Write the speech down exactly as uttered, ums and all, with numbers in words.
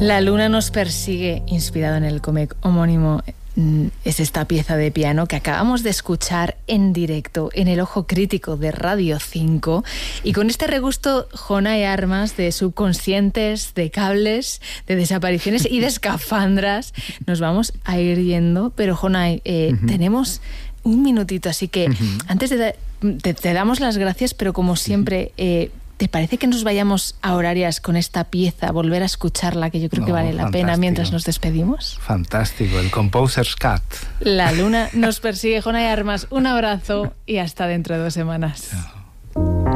La luna nos persigue, inspirado en el cómic homónimo, es esta pieza de piano que acabamos de escuchar en directo en el Ojo Crítico de Radio cinco, y con este regusto Jonay Armas de subconscientes, de cables, de desapariciones y de escafandras, nos vamos a ir yendo. Pero Jonay, eh, uh-huh. tenemos un minutito, así que uh-huh. antes de da- te, te damos las gracias, pero como siempre, eh, ¿te parece que nos vayamos a horarias con esta pieza, volver a escucharla, que yo creo no, que vale la fantástico. pena mientras nos despedimos? Fantástico, el Composer's Cut. La luna nos persigue. Jonay Armas, un abrazo y hasta dentro de dos semanas. Chao.